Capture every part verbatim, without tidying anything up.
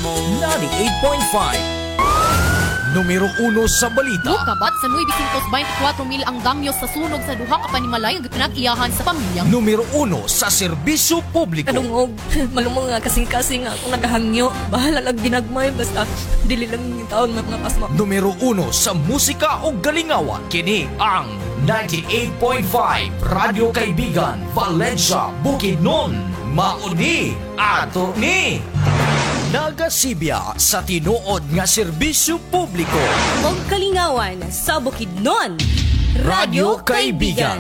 ninety-eight point five. Numero uno sa balita. Kabat sa nueve twenty-four mil ang damyo sa sunog sa duha ka panimalay ang pinag-iyahan sa pamilya. Numero uno sa serbisyo publiko. Kadungog, malumong nga kasing-kasing nga akong nagahangyo. Bahala lang ginagmay, basta dili lang yung taon mga pasma. Numero uno sa musika o galingawan. Kini ang ninety-eight point five Radio Kaibigan, Valencia, Bukidnon. Mauni ato ni nagasibya sa tinuod nga serbisyo publiko. Og kalingawan sa Bukidnon. Radio Kaibigan.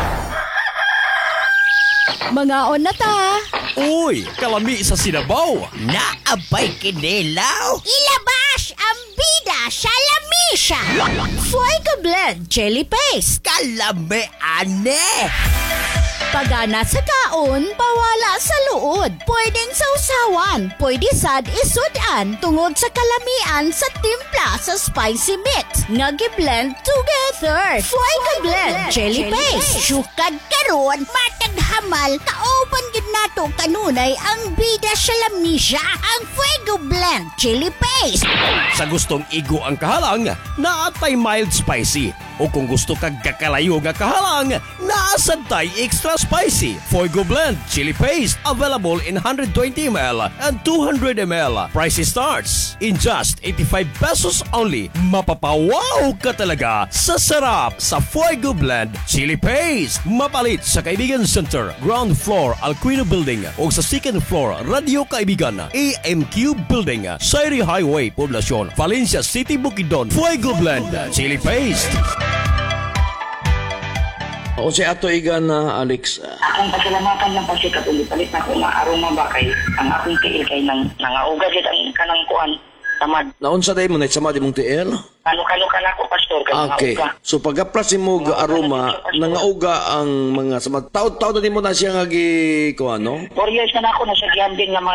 Mga on na ta. Uy, kalami sa Sinabaw. Naabay kinilaw. Ilabas ang bida sa lamisa. Fuego Blend Jelly Paste. Kalami ane. Pagana sa kaon, pawala sa luod. Pwedeng sausawan, pwede sad isudan tungod sa kalamian sa timpla sa spicy mix. Nga gi-blend together. Fuego Blend Jelly Paste. Sukad karon, matag hamal, kauban gid nato kanunay ang bida sa lamisa. Ang Fuego Blend Jelly Paste. Sa gustong igo ang kahalang, naatay mild spicy. O kung gusto kag kakalayo nga kahalang, naasantay extra spicy. Fuego Blend Chili Paste available in one twenty milliliters and two hundred milliliters. Price starts in just eighty-five pesos only. Mapapawaw ka talaga sa sarap sa Fuego Blend Chili Paste. Mapalit sa Kaibigan Center, ground floor Alquino Building o sa second floor Radio Kaibigan, A M Q Building, Sairi Highway, Poblacion, Valencia City, Bukidnon. Fuego Blend Chili Paste. O si Ato Igan na Alex. Akong pasalamatan lang pa siya katuloy. Palit na ko na aroma ba kay ang akong tiil kay nang nangauga dyan ang kanang kuan. Tamad. Naunsa day mo na sama di mong tiil? Kano-kano ka na ko, pastor. Kay Okay. nangauga. So pag-aplas mo ga aroma, nangauga ang mga sama. Taod-taod na din mo na siya nga gi kuan, no? Four years na na ako, nasa giyambing nga mga